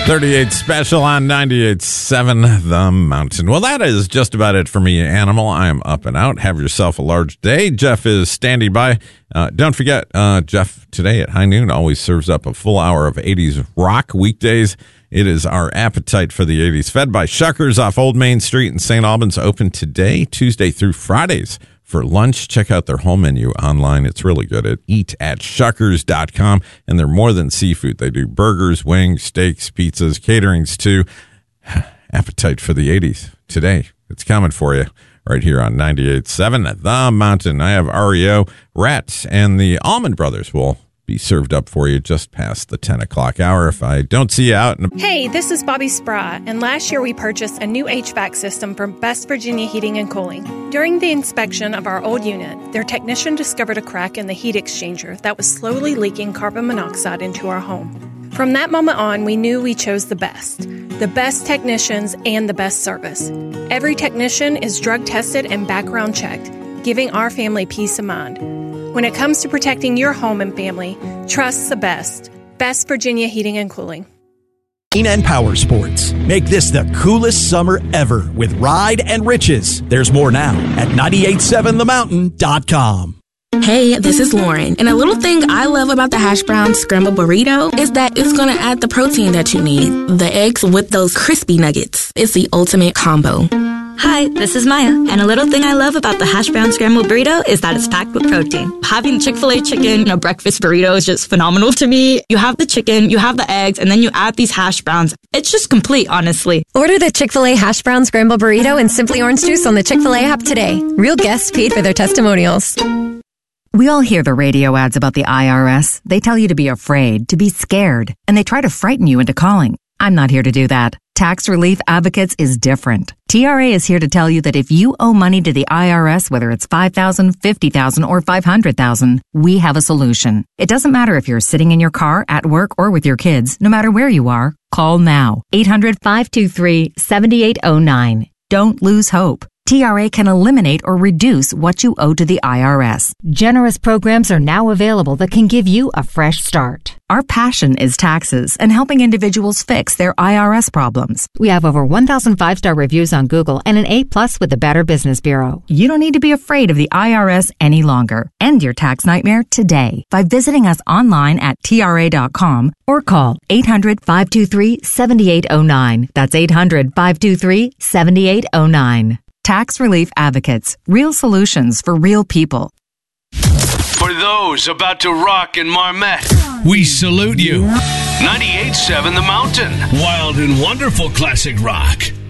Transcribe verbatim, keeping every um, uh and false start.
thirty-eight Special on ninety-eight point seven The Mountain. Well, that is just about it for me, Animal. I am up and out. Have yourself a large day. Jeff is standing by. Uh, don't forget, uh, Jeff today at high noon always serves up a full hour of eighties rock weekdays. It is our appetite for the eighties, fed by Shuckers off Old Main Street in Saint Albans, open today, Tuesday through Fridays. For lunch, check out their whole menu online. It's really good at eat at shuckers dot com. And they're more than seafood. They do burgers, wings, steaks, pizzas, caterings too. Appetite for the eighties today. It's coming for you right here on ninety-eight point seven The Mountain. I have R E O, Rats, and the Allman Brothers will be served up for you just past the ten o'clock hour if I don't see you out. In a- hey, this is Bobby Sprat, and last year we purchased a new H V A C system from Best Virginia Heating and Cooling. During the inspection of our old unit, their technician discovered a crack in the heat exchanger that was slowly leaking carbon monoxide into our home. From that moment on, we knew we chose the best. The best technicians and the best service. Every technician is drug tested and background checked, giving our family peace of mind. When it comes to protecting your home and family, trust the best. Best Virginia Heating and Cooling. And Power Sports. Make this the coolest summer ever with Ride and Riches. There's more now at ninety-eight seven the mountain dot com. Hey, this is Lauren, and a little thing I love about the hash brown scrambled burrito is that it's going to add the protein that you need. The eggs with those crispy nuggets. It's the ultimate combo. Hi, this is Maya, and a little thing I love about the hash brown scrambled burrito is that it's packed with protein. Having Chick-fil-A chicken in a breakfast burrito is just phenomenal to me. You have the chicken, you have the eggs, and then you add these hash browns. It's just complete, honestly. Order the Chick-fil-A hash brown scrambled burrito and Simply Orange Juice on the Chick-fil-A app today. Real guests paid for their testimonials. We all hear the radio ads about the I R S. They tell you to be afraid, to be scared, and they try to frighten you into calling. I'm not here to do that. Tax Relief Advocates is different. T R A is here to tell you that if you owe money to the I R S, whether it's five thousand dollars, fifty thousand dollars, or five hundred thousand dollars, we have a solution. It doesn't matter if you're sitting in your car, at work, or with your kids. No matter where you are, call now. eight hundred, five two three, seven eight zero nine. Don't lose hope. T R A can eliminate or reduce what you owe to the I R S. Generous programs are now available that can give you a fresh start. Our passion is taxes and helping individuals fix their I R S problems. We have over one thousand five-star reviews on Google and an A plus with the Better Business Bureau. You don't need to be afraid of the I R S any longer. End your tax nightmare today by visiting us online at T R A dot com or call eight hundred, five two three, seven eight zero nine. That's eight hundred, five two three, seven eight zero nine. Tax Relief Advocates. Real solutions for real people. For those about to rock in Marmette, we salute you. ninety-eight point seven The Mountain. Wild and wonderful classic rock.